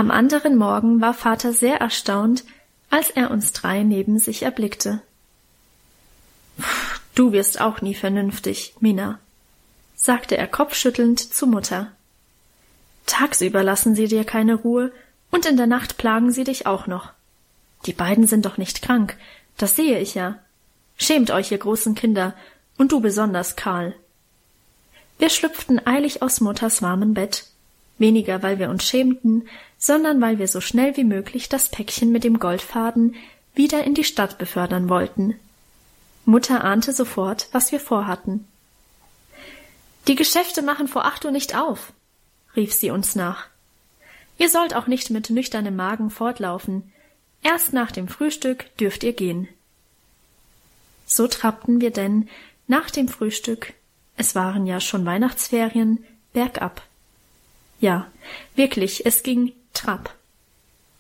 Am anderen Morgen war Vater sehr erstaunt, als er uns 3 neben sich erblickte. »Du wirst auch nie vernünftig, Mina«, sagte er kopfschüttelnd zu Mutter. »Tagsüber lassen sie dir keine Ruhe, und in der Nacht plagen sie dich auch noch. Die beiden sind doch nicht krank, das sehe ich ja. Schämt euch, ihr großen Kinder, und du besonders, Karl.« Wir schlüpften eilig aus Mutters warmem Bett, weniger weil wir uns schämten, sondern weil wir so schnell wie möglich das Päckchen mit dem Goldfaden wieder in die Stadt befördern wollten. Mutter ahnte sofort, was wir vorhatten. »Die Geschäfte machen vor 8 Uhr nicht auf«, rief sie uns nach. »Ihr sollt auch nicht mit nüchternem Magen fortlaufen. Erst nach dem Frühstück dürft ihr gehen.« So trappten wir denn nach dem Frühstück, es waren ja schon Weihnachtsferien, bergab. Ja, wirklich, es ging Trab.